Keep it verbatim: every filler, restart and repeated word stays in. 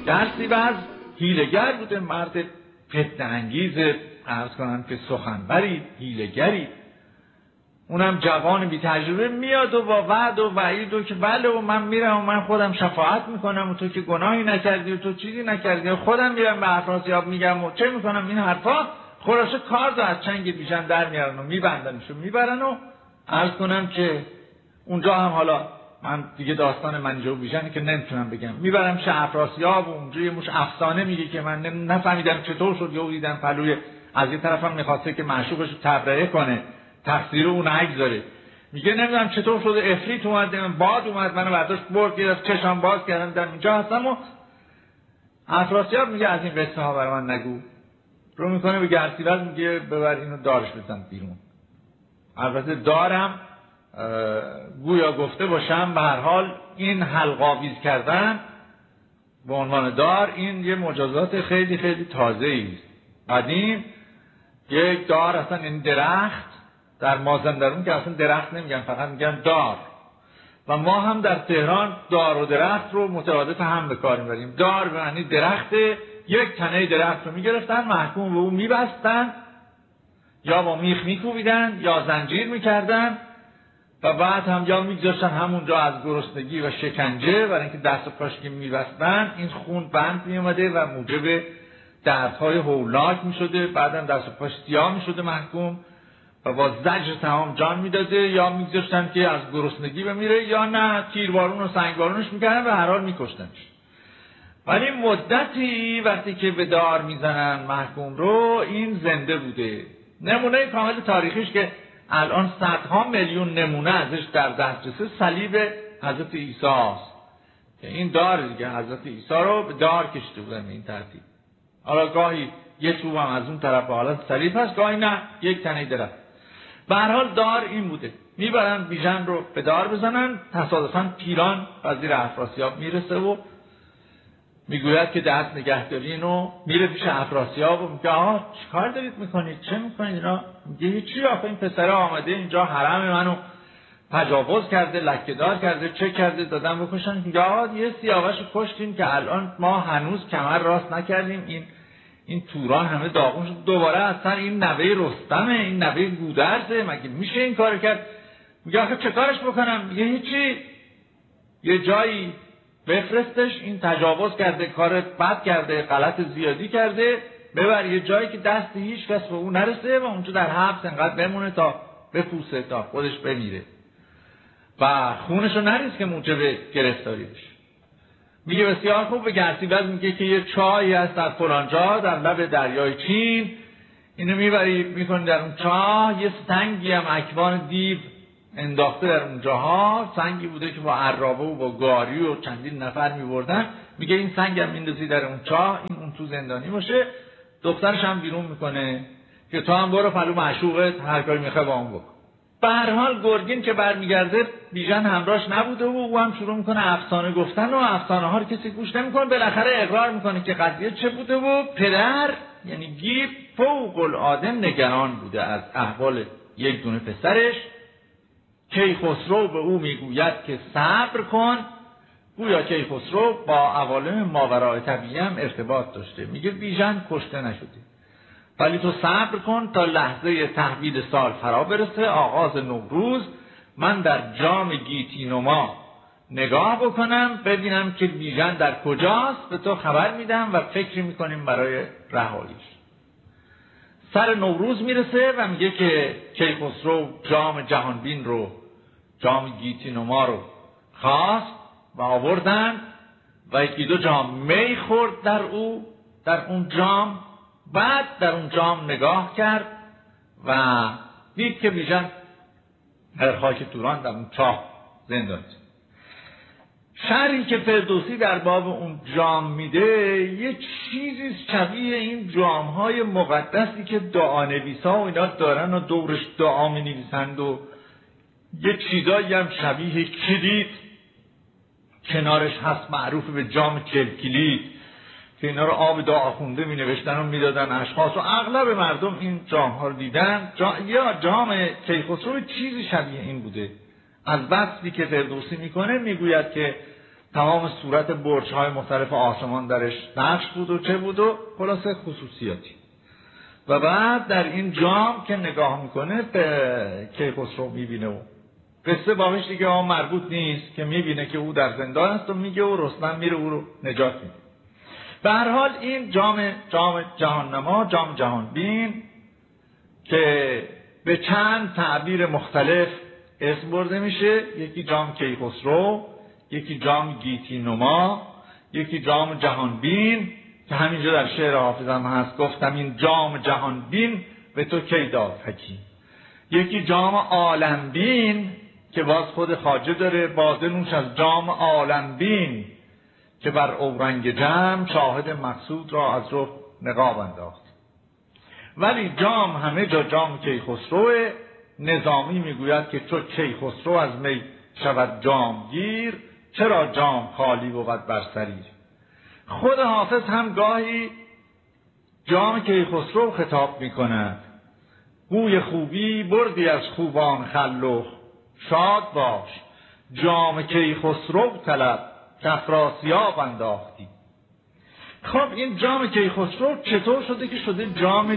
گرسیوز حیله‌گر بوده، مرد فتنه انگیز، عرض کنم که سخنوری، حیله‌گری، اونم جوان بی تجربه میاد و با وعد و وعید و که بله و من میرم و من خودم شفاعت میکنم و تو که گناهی نکردی و تو چیزی نکردی و خودم میرم به افراسیاب میگم و چه میکنم، این حرفا خلاصه کار دو از چنگ بیژن در میارن و میبندنش و میبرن و عرض کنم که اونجا هم حالا من دیگه داستان منیژه و بیژن که نمیتونم بگم، میبرم شه افراسیاب و اونجا یه مش افسانه میگه که من نفهمیدم چطور شد، یهو دیدم پلوی از یه طرفم میخواسته که معشوقش رو تبرئه کنه، تقصیر اون نگذاره، میگه نمیدونم چطور شده افریت اومد، باد اومد منو برداشت برد، گرفت چشام باز کردم در اینجا هستم و افراسیاب میگه از این قصه ها برای من نگو، رو میکنه به گرسیوز میگه ببر اینو دارش بزن بیرون. البته دارم گویا گفته باشم به هر حال این حلقاویز کردن به عنوان دار این یه مجازات خیلی خیلی تازه است. قدیم یک دار اصلا این درخت در مازندران که اصلا درخت نمیگن، فقط میگن دار، و ما هم در تهران دار و درخت رو مترادف هم به کار میبریم. دار به معنی درخت، یک تنه درخت رو میگرفتن محکوم به اون میبستن یا با میخ میکوبیدن یا زنجیر میکردن و بعد هم یا میگذاشتن همونجا از گرسنگی و شکنجه، برای اینکه دست و پاش که میبستن این خون بند میومده و موجب دردهای هولناک میشده، بعدم دست و پاش سیاه میشده محکوم و با زجر تمام جان میداده، یا میگذاشتن که از گرسنگی بمیره یا نه تیربارون و سنگبارونش میکردن و هر حال میکشتنش. ولی مدتی وقتی که به دار میزنن محکوم رو این زنده بوده. نمونه کامل تاریخیش که الان صدها میلیون نمونه ازش در دسترسه صلیب حضرت عیسی است که این دار دیگه حضرت عیسی رو به دار کشیده بودن به این ترتیب. حالا گاهی یه چوب هم از اون طرف به حالت صلیب هست، گاهی نه یک تنه درخت. به هر حال دار این بوده، میبرن بیژن رو به دار بزنن. تصادفاً پیران وزیر افراسیاب میرسه و میگوید که دست نگهداری اینو، میره پیش افراسیاب و میگه آها چیکار دارید میکنید، چه میکنید اینا؟ میگه چی آخه این پسره آمده اینجا حرم منو تجاوز کرده، لکه‌دار کرده، چه کرده، دادن بکشن. میگه آها یه سیاوش کشتیم که الان ما هنوز کمر راست نکردیم، این این توران همه داغون شد، دوباره اصلا این نوه رستمه، این نوه گودرزه، مگه میشه این کار کرد؟ میگه آخه چه کارش بکنم؟ میگه هیچی، یه جایی بفرستش، این تجاوز کرده، کار بد کرده، غلط زیادی کرده، ببر یه جایی که دست هیچ کس به اون نرسه و اونجا در حبس انقدر بمونه تا بپوسه تا خودش بمیره و خونشو نریز که موجب گرفتاری بشه. میگه بسیار خوب. به گرسیوز میگه که یه چایی هست در فلانجا در لب دریای چین، اینو میبری میکنی در اون چاه، یه سنگی هم اکوان دیو انداخته در اونجاها، سنگی بوده که با عرابه و با گاری و چندین نفر میبردن. میگه این سنگ هم میندازی در اون چاه، این اون تو زندانی باشه. دخترش هم بیرون میکنه که تو هم برو پلو معشوقت هر کاری میخوای با اون بکن. به هر حال گرگین که برمیگرده بیژن همراهش نبوده و او هم شروع میکنه افسانه گفتن و افسانه ها رو کسی گوش نمیکنه. بالاخره اقرار میکنه که قضیه چه بوده و پدر یعنی گیو فوق العاده نگران بوده از احوال یک دونه پسرش. کیخسرو به او میگوید که صبر کن. گویا کیخسرو با عوالم ماوراء طبیعی هم ارتباط داشته. میگه بیژن کشته نشده ولی تو صبر کن تا لحظه تحویل سال فرا برسه، آغاز نوروز، من در جام گیتی نما نگاه بکنم ببینم که بیژن در کجاست، به تو خبر میدم و فکر میکنیم برای رهاییش. سر نوروز میرسه و میگه که کیخسرو جام جهانبین رو، جام گیتی نما رو خواست و آوردن و یکی دو جام می خورد در او در اون جام. بعد در اون جام نگاه کرد و دید که بیژن در خاک توران در اون چاه زندان است. شرحی که فردوسی در باب اون جام میده یه چیزی شبیه این جام‌های مقدسی که دعانویسا و اینا دارن و دورش دعا می‌نویسند و یه چیزایی هم شبیه کلید کنارش هست معروف به جام کلکلید که اینا رو آب دعا خونده می نوشتن و می دادن اشخاص و اغلب مردم این جام ها رو دیدن. جا... یا جام کیخسرو چیزی شبیه این بوده. از وصفی که فردوسی میکنه میگوید که تمام صورت برج‌های مختلف آسمان درش نقش بود و چه بود و خلاصه خصوصیاتی. و بعد در این جام که نگاه میکنه به کیخسرو میبینه و قصه باقیش دیگه ها مربوط نیست که میبینه که او در زندان است و میگه و رستم میره او رو نجات میده. به هر حال این جام جام جهاننما، جام جهانبین که به چند تعبیر مختلف اسم برده میشه، یکی جام کیخسرو، یکی جام گیتی نما، یکی جام جهانبین که همینجا در شعر حافظم هست، گفتم این جام جهانبین به تو کی داد حکیم. یکی جام عالمبین که باز خود خواجه داره باده نوش از جام عالمبین که بر اورنگ جم شاهد مقصود را از رخ نقاب انداخت. ولی جام همه جا جام کیخسروه. نظامی میگوید که چو کیخسرو از می شود جام گیر، چرا جام خالی بود بر سریر. خود حافظ هم گاهی جام کیخسرو خطاب میکند، گوی خوبی بردی از خوبان خلوخ، شاد باش جام کیخسرو طلب که افراسیاب انداختی. خب این جام کیخسرو چطور شده که شده جام